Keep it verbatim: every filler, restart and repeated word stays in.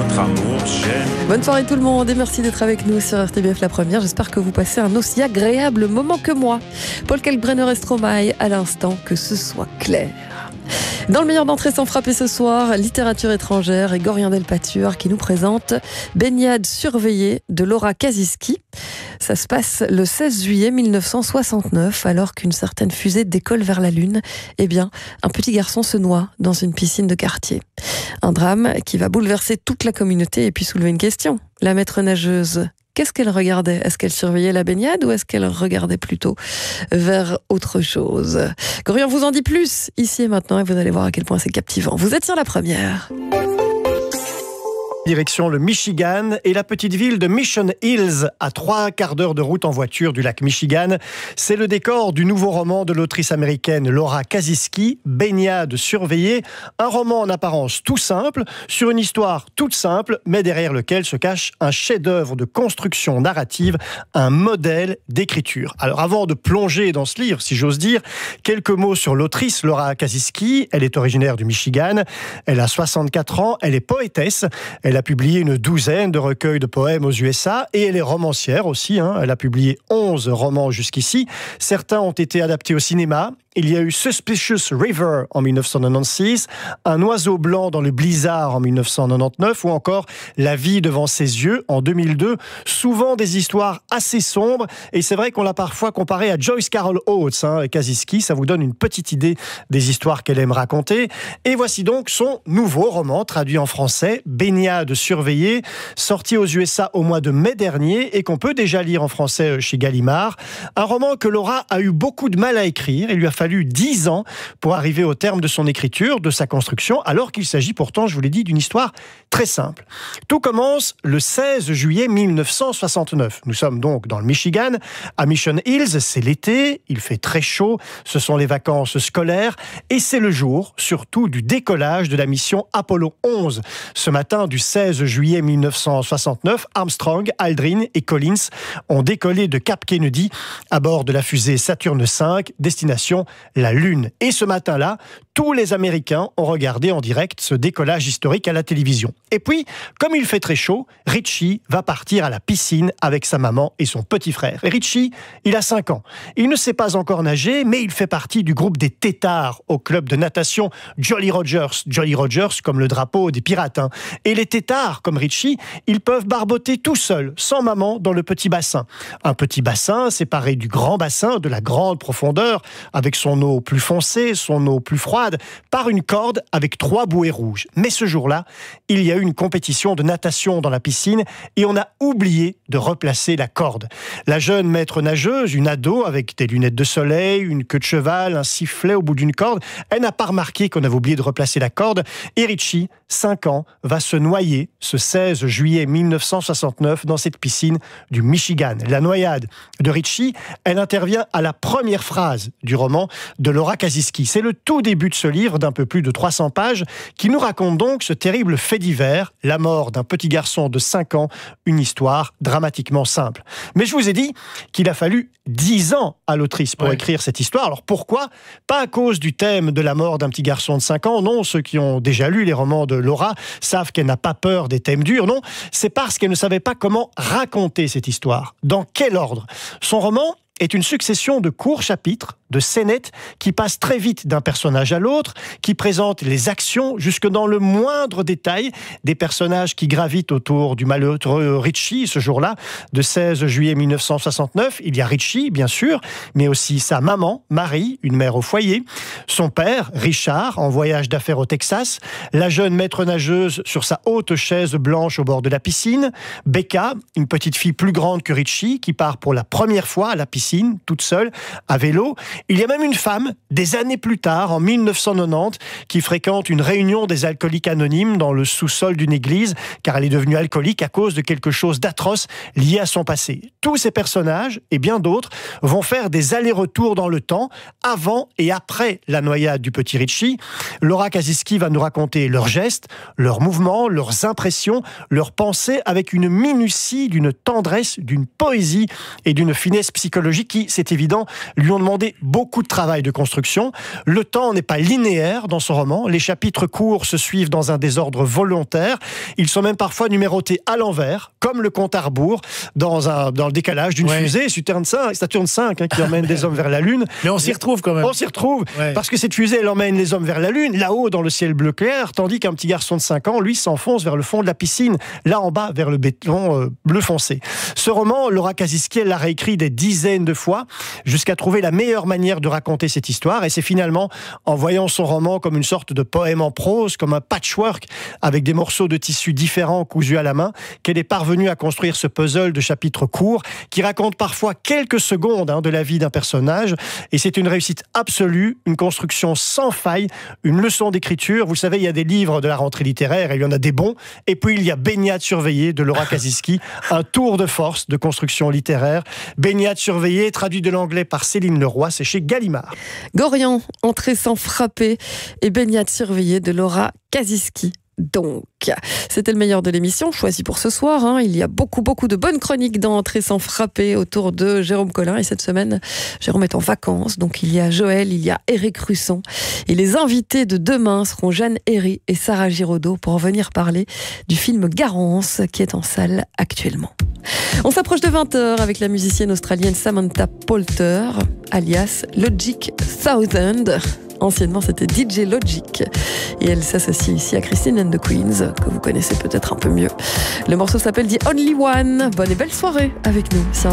notre amour gêne. Bonne soirée tout le monde et merci d'être avec nous sur R T B F La Première. J'espère que vous passez un aussi agréable moment que moi. Paul Kalkbrenner et Stromae à l'instant, que ce soit clair. Dans le meilleur d'entrée sans frapper ce soir, littérature étrangère et Gorien Delpature qui nous présente Baignade surveillée de Laura Kasiski. Ça se passe le seize juillet mille neuf cent soixante-neuf, alors qu'une certaine fusée décolle vers la Lune. Eh bien, un petit garçon se noie dans une piscine de quartier. Un drame qui va bouleverser toute la communauté et puis soulever une question. La maître nageuse, qu'est-ce qu'elle regardait ? Est-ce qu'elle surveillait la baignade ou est-ce qu'elle regardait plutôt vers autre chose ? Gorien vous en dit plus ici et maintenant et vous allez voir à quel point c'est captivant. Vous êtes sur La Première. Direction le Michigan et la petite ville de Mission Hills, à trois quarts d'heure de route en voiture du lac Michigan. C'est le décor du nouveau roman de l'autrice américaine Laura Kasiski, Baignade surveillée, un roman en apparence tout simple, sur une histoire toute simple, mais derrière lequel se cache un chef-d'œuvre de construction narrative, un modèle d'écriture. Alors avant de plonger dans ce livre, si j'ose dire, quelques mots sur l'autrice Laura Kasiski. Elle est originaire du Michigan, elle a soixante-quatre ans, elle est poétesse. Elle a publié une douzaine de recueils de poèmes aux U S A et elle est romancière aussi. Hein. Elle a publié onze romans jusqu'ici. Certains ont été adaptés au cinéma. Il y a eu Suspicious River en mille neuf cent quatre-vingt-seize, Un oiseau blanc dans le blizzard en mille neuf cent quatre-vingt-dix-neuf ou encore La vie devant ses yeux en deux mille deux. Souvent des histoires assez sombres et c'est vrai qu'on l'a parfois comparé à Joyce Carol Oates, hein, Kasiski. Ça vous donne une petite idée des histoires qu'elle aime raconter. Et voici donc son nouveau roman traduit en français, Baignade surveillée, sorti aux U S A au mois de mai dernier et qu'on peut déjà lire en français chez Gallimard. Un roman que Laura a eu beaucoup de mal à écrire. Il lui a fallu dix ans pour arriver au terme de son écriture, de sa construction, alors qu'il s'agit pourtant, je vous l'ai dit, d'une histoire très simple. Tout commence le seize juillet mille neuf cent soixante-neuf. Nous sommes donc dans le Michigan, à Mission Hills, c'est l'été, il fait très chaud, ce sont les vacances scolaires, et c'est le jour, surtout, du décollage de la mission Apollo onze. Ce matin du seize juillet mille neuf cent soixante-neuf, Armstrong, Aldrin et Collins ont décollé de Cap Kennedy à bord de la fusée Saturne cinq, destination la Lune. Et ce matin-là, tous les Américains ont regardé en direct ce décollage historique à la télévision. Et puis, comme il fait très chaud, Richie va partir à la piscine avec sa maman et son petit frère. Et Richie, il a cinq ans. Il ne sait pas encore nager, mais il fait partie du groupe des têtards au club de natation Jolly Rogers. Jolly Rogers comme le drapeau des pirates. Hein. Et les têtards, comme Richie, ils peuvent barboter tout seuls, sans maman, dans le petit bassin. Un petit bassin séparé du grand bassin, de la grande profondeur, avec son eau plus foncée, son eau plus froide, par une corde avec trois bouées rouges. Mais ce jour-là, il y a eu une compétition de natation dans la piscine et on a oublié de replacer la corde. La jeune maître nageuse, une ado avec des lunettes de soleil, une queue de cheval, un sifflet au bout d'une corde, elle n'a pas remarqué qu'on avait oublié de replacer la corde et Richie, cinq ans, va se noyer ce seize juillet mille neuf cent soixante-neuf dans cette piscine du Michigan. La noyade de Richie, elle intervient à la première phrase du roman de Laura Kasiski. C'est le tout début de ce livre d'un peu plus de trois cents pages qui nous raconte donc ce terrible fait divers, la mort d'un petit garçon de cinq ans, une histoire dramatiquement simple. Mais je vous ai dit qu'il a fallu dix ans à l'autrice pour ouais. écrire cette histoire. Alors pourquoi ? Pas à cause du thème de la mort d'un petit garçon de cinq ans, non, ceux qui ont déjà lu les romans de Laura savent qu'elle n'a pas peur des thèmes durs, non, c'est parce qu'elle ne savait pas comment raconter cette histoire. Dans quel ordre ? Son roman est une succession de courts chapitres, de scénettes qui passent très vite d'un personnage à l'autre, qui présentent les actions jusque dans le moindre détail des personnages qui gravitent autour du malheureux Richie ce jour-là, de seize juillet mille neuf cent soixante-neuf. Il y a Richie, bien sûr, mais aussi sa maman, Marie, une mère au foyer, son père, Richard, en voyage d'affaires au Texas, la jeune maître nageuse sur sa haute chaise blanche au bord de la piscine, Becca, une petite fille plus grande que Richie, qui part pour la première fois à la piscine, toute seule, à vélo. Il y a même une femme, des années plus tard, en mille neuf cent quatre-vingt-dix, qui fréquente une réunion des alcooliques anonymes dans le sous-sol d'une église, car elle est devenue alcoolique à cause de quelque chose d'atroce lié à son passé. Tous ces personnages, et bien d'autres, vont faire des allers-retours dans le temps, avant et après la noyade du petit Richie. Laura Kasiski va nous raconter leurs gestes, leurs mouvements, leurs impressions, leurs pensées, avec une minutie, d'une tendresse, d'une poésie et d'une finesse psychologique qui, c'est évident, lui ont demandé beaucoup de travail de construction. Le temps n'est pas linéaire dans ce roman. Les chapitres courts se suivent dans un désordre volontaire. Ils sont même parfois numérotés à l'envers, comme le compte à rebours, dans, un, dans le décalage d'une ouais. fusée, Saturne cinq, Saturne cinq hein, qui emmène des hommes vers la Lune. Mais on s'y retrouve quand même. On s'y retrouve, ouais. parce que cette fusée, elle emmène les hommes vers la Lune, là-haut dans le ciel bleu clair, tandis qu'un petit garçon de cinq ans, lui, s'enfonce vers le fond de la piscine, là en bas, vers le béton euh, bleu foncé. Ce roman, Laura Kasiski, elle l'a réécrit des dizaines de fois, jusqu'à trouver la meilleure manière de raconter cette histoire, et c'est finalement en voyant son roman comme une sorte de poème en prose, comme un patchwork, avec des morceaux de tissu différents cousus à la main, qu'elle est parvenue à construire ce puzzle de chapitres courts, qui raconte parfois quelques secondes hein, de la vie d'un personnage, et c'est une réussite absolue, une construction sans faille, une leçon d'écriture. Vous savez, il y a des livres de la rentrée littéraire, et il y en a des bons, et puis il y a Baignade surveillée de Laura Kasiski, un tour de force de construction littéraire. Baignade surveillée, traduit de l'anglais par Céline Leroy, c'est chez Gallimard. Gorian, entrée sans frapper, et Baignade surveillée de Laura Kasiski. Donc, c'était le meilleur de l'émission, choisi pour ce soir. Hein. Il y a beaucoup, beaucoup de bonnes chroniques dans Entrée sans frapper autour de Jérôme Collin. Et cette semaine, Jérôme est en vacances. Donc, il y a Joël, il y a Éric Russon. Et les invités de demain seront Jeanne Herry et Sarah Giraudot pour venir parler du film Garance qui est en salle actuellement. On s'approche de vingt heures avec la musicienne australienne Samantha Poulter, alias Logic Thousand. Anciennement, c'était D J Logic. Et elle s'associe ici à Christine and the Queens, que vous connaissez peut-être un peu mieux. Le morceau s'appelle The Only One. Bonne et belle soirée avec nous.